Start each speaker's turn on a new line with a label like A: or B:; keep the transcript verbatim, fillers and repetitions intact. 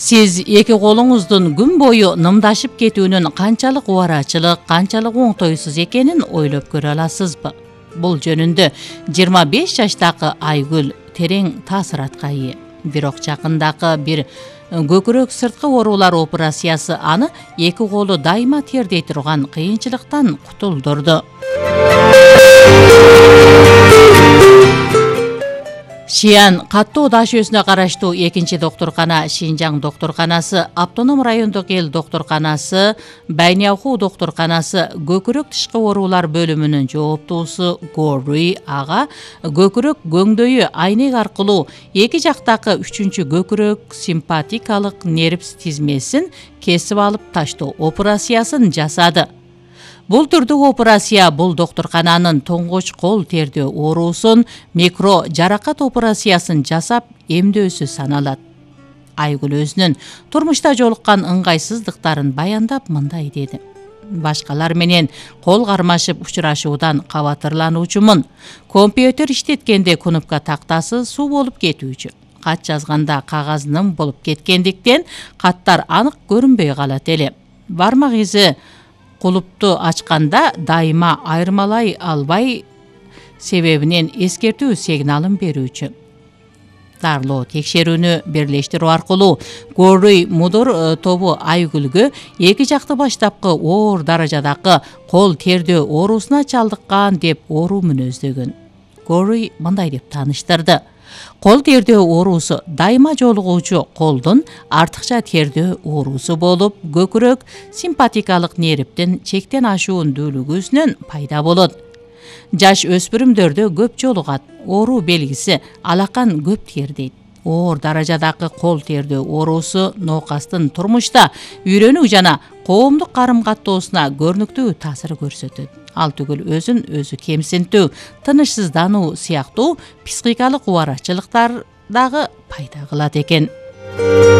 A: Сиз эки колуңуздун күн бою нымдашып кетүүнүн канчалык убарачылык, канчалык оңтойсуз экенин ойлоп көрө аласызбы? Бул жөнүндө жыйырма беш жаштагы Айгүл терең таасыратка ээ. Бирок жакындагы бир көкүрөк сырткы оорулар операциясы аны эки колу дайыма тердей турган кыйынчылыктан кутулдурду. Шиян каттоо даш өзүнө караштуу экинчи доктуркана Шинжаң доктурканасы, Автоном райондук эл доктурканасы, Байнявху доктурканасы көкүрөк тышкы оорулар бөлүмүнүн жооптуусу Горуй ага көкүрөк көңдөйү айнек аркылуу эки жактагы үчүнчү көкүрөк симпатикалык нерв тизмесин кесип алып таштоо операциясын жасады. Бул түрдүү операция бул доктуркананын тоңгоч кол тердөө оорусун микро жаракат операциясын жасап эмдөөсү саналат. Айгүл өзүнүн турмушта жолуккан ыңгайсыздыктарын баяндап мындай деди. Башкалар менен кол кармашып учурашуудан кабатырлануучумун. Компьютер иштеткенде кнопка тактасы суу болуп кетүүчү. Кат жазганда кагаз ным болуп кеткендиктен каттар анык көрүнбөй калат эле. Бармак изи кулупту ачканда дайыма айырмалай албай себебинен эскертүү сигналын берүүчү. Дарлоо текшерүүнү бирлештирүү аркылуу Горуй мудур тобу Айгүлгө эки жакты баштапкы оор даражадагы кол тердөө оорусуна чалдыккан деп оору мүнөздөгөн. Горуй мындай деп тааныштырды. Кол тердөө оорусу дайыма жолугуучу колдун артыкча тердөө оорусу болуп, көкүрөк симпатикалык нервдин чектен ашуундуулугусунан пайда болот. Жаш өспүрүмдөрдө көп жолугат. Оору белгиси алакан көп тердейт. Оор даражадагы кол тердөө оорусу ноокастын турмушта үйрөнүү жана коомдук карым каттоосуна көрүнүктүү таасир көрсөтөт. Ал түгүл өзүн өзү кемсинтүү, тынычсыздануу сыяктуу психикалык убарачылыктар дагы пайда кылат экен.